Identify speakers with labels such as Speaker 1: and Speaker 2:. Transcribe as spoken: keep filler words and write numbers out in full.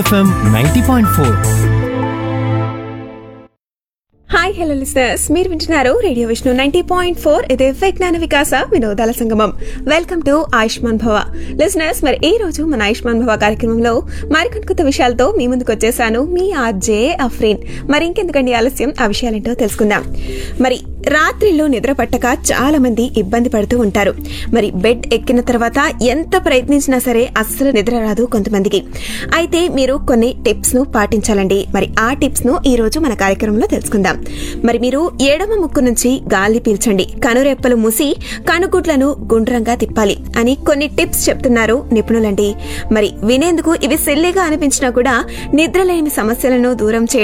Speaker 1: FM ninety point four.
Speaker 2: Hi hello listeners, మీరు వింటున్నారు radio Vishnu ninety point four. ఇది విజ్ఞాన వికాస వినోదాల సంగమం. వెల్కమ్ టు ఆయుష్మాన్ భవ లిసనర్స్. మరి ఈ రోజు మన ఆయుష్మాన్ భవ కార్యక్రమంలో మరికొన్ని కొత్త విషయాలతో మీ ముందుకు వచ్చేసాను, మీ ఆర్జే అఫ్రీన్. మరి ఇంకెందుకండి ఆలస్యం, ఆ విషయాలేంటో తెలుసుకుందాం. మరి రాత్రిలో నిద్ర పట్టక చాలా మంది ఇబ్బంది పడుతూ ఉంటారు. మరి బెడ్ ఎక్కిన తర్వాత ఎంత ప్రయత్నించినా సరే అస్సలు నిద్ర రాదు కొంతమందికి. అయితే మీరు కొన్ని టిప్స్ ను పాటించాలండి. మరి ఆ టిప్స్ ను ఈ రోజు మన కార్యక్రమంలో తెలుసుకుందాం. మరి మీరు ఎడమ ముక్కు నుంచి గాలి పీల్చండి, కనురెప్పలు మూసి కనుగుడ్లను గుండ్రంగా తిప్పాలి అని కొన్ని టిప్స్ చెప్తున్నారు నిపుణులండి. మరి వినేందుకు ఇవి సిల్లీగా అనిపించినా కూడా నిద్రలేమి సమస్యలను దూరం చేయడం